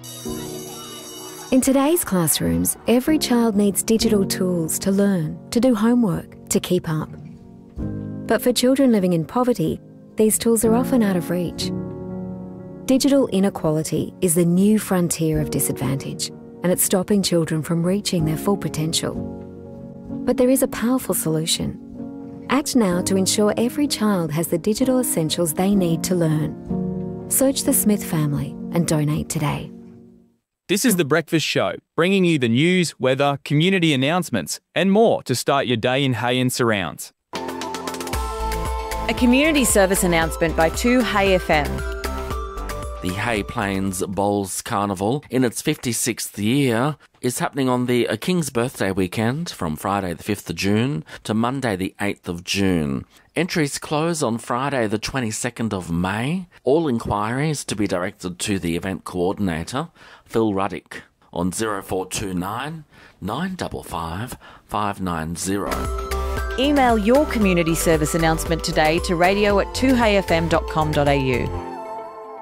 In today's classrooms, every child needs digital tools to learn, to do homework, to keep up. But for children living in poverty, these tools are often out of reach. Digital inequality is the new frontier of disadvantage, and it's stopping children from reaching their full potential. But there is a powerful solution. Act now to ensure every child has the digital essentials they need to learn. Search the Smith family and donate today. This is The Breakfast Show, bringing you the news, weather, community announcements and more to start your day in Hay and surrounds. A community service announcement by 2 Hay FM. The Hay Plains Bowls Carnival, in its 56th year, is happening on the King's Birthday weekend from Friday the 5th of June to Monday the 8th of June. Entries close on Friday the 22nd of May. All inquiries to be directed to the event coordinator, Phil Ruddick, on 0429 955 590. Email your community service announcement today to radio@2hayfm.com.au.